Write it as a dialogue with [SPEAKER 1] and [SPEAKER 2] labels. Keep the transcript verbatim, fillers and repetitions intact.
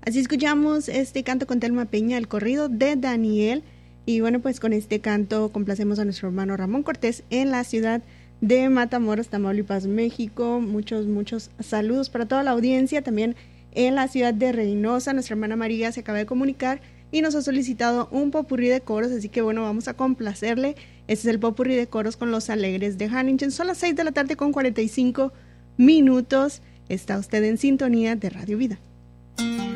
[SPEAKER 1] Así escuchamos este canto con Telma Peña, el corrido de Daniel. Y bueno, pues con este canto complacemos a nuestro hermano Ramón Cortés en la ciudad de Matamoros, Tamaulipas, México. Muchos, muchos saludos para toda la audiencia. También en la ciudad de Reynosa, nuestra hermana María se acaba de comunicar y nos ha solicitado un popurrí de coros, así que bueno, vamos a complacerle. Este es el popurrí de coros con los Alegres de Hanningen. Son las seis de la tarde con cuarenta y cinco minutos. Está usted en sintonía de Radio Vida.